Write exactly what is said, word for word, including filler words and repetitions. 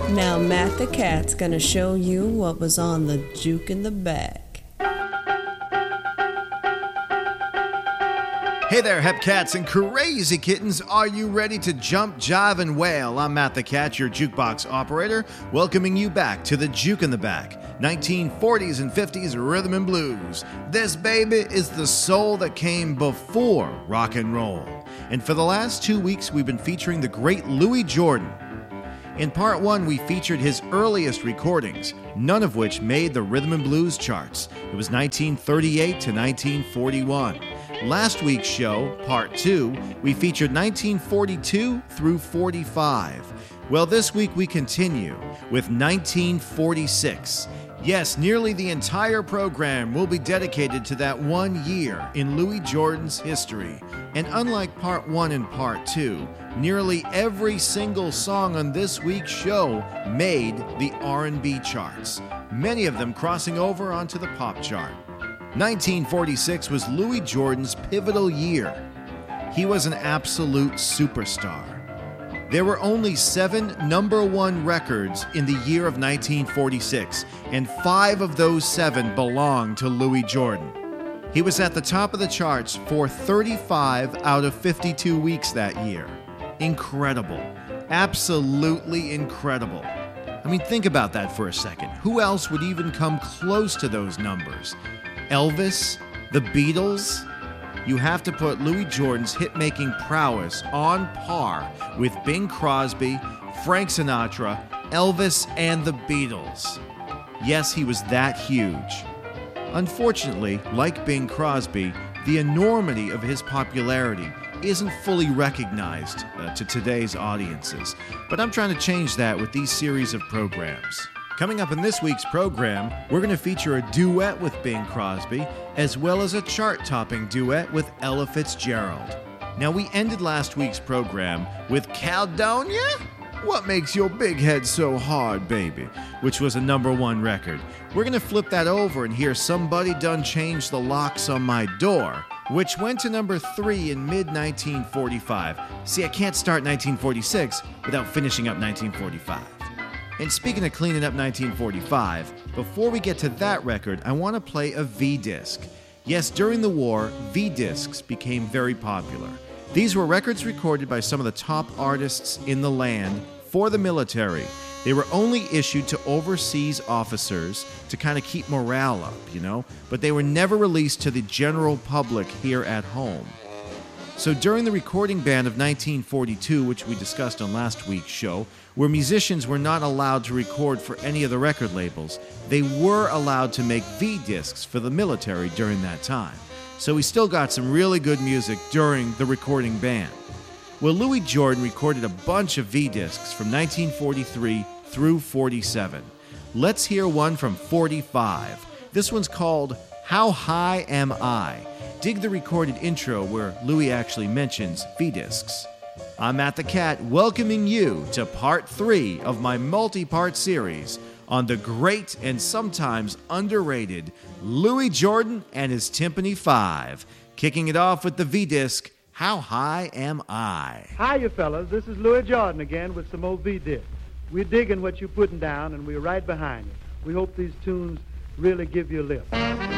Now Matt the Cat's gonna show you what was on the juke in the back. Hey there, Hepcats and crazy kittens. Are you ready to jump, jive, and wail? I'm Matt the Cat, your jukebox operator, welcoming you back to the Juke in the Back, nineteen forties and fifties rhythm and blues. This, baby, is the soul that came before rock and roll. And for the last two weeks, we've been featuring the great Louis Jordan. In part one, we featured his earliest recordings, none of which made the rhythm and blues charts. It was nineteen thirty-eight to nineteen forty-one. Last week's show, part two, we featured nineteen forty-two through forty-five. Well, this week we continue with nineteen forty-six. Yes, nearly the entire program will be dedicated to that one year in Louis Jordan's history. And unlike part one and part two, nearly every single song on this week's show made the R and B charts, many of them crossing over onto the pop chart. nineteen forty-six was Louis Jordan's pivotal year. He was an absolute superstar. There were only seven number one records in the year of nineteen forty-six, and five of those seven belonged to Louis Jordan. He was at the top of the charts for thirty-five out of fifty-two weeks that year. Incredible. Absolutely incredible. I mean, think about that for a second. Who else would even come close to those numbers? Elvis? The Beatles? You have to put Louis Jordan's hit-making prowess on par with Bing Crosby, Frank Sinatra, Elvis, and the Beatles. Yes, he was that huge. Unfortunately, like Bing Crosby, the enormity of his popularity isn't fully recognized uh, to today's audiences. But I'm trying to change that with these series of programs. Coming up in this week's program, we're going to feature a duet with Bing Crosby, as well as a chart-topping duet with Ella Fitzgerald. Now, we ended last week's program with Caledonia? What makes your big head so hard, baby? Which was a number one record. We're going to flip that over and hear Somebody Done Changed the Locks on My Door, which went to number three in mid nineteen forty-five. See, I can't start nineteen forty-six without finishing up nineteen forty-five. And speaking of cleaning up nineteen forty-five, before we get to that record, I want to play a V-disc. Yes, during the war, V-discs became very popular. These were records recorded by some of the top artists in the land for the military. They were only issued to overseas officers to kind of keep morale up, you know, but they were never released to the general public here at home. So during the recording ban of nineteen forty-two, which we discussed on last week's show, where musicians were not allowed to record for any of the record labels, they were allowed to make V-discs for the military during that time. So we still got some really good music during the recording ban. Well, Louis Jordan recorded a bunch of V-discs from nineteen forty-three through forty-seven. Let's hear one from forty-five. This one's called How High Am I? Dig the recorded intro where Louis actually mentions V-discs. I'm Matt the Cat, welcoming you to part three of my multi-part series on the great and sometimes underrated Louis Jordan and his Timpani Five. Kicking it off with the V-disc, How High Am I? Hi, you fellas. This is Louis Jordan again with some old V-disc. We're digging what you're putting down, and we're right behind you. We hope these tunes really give you a lift.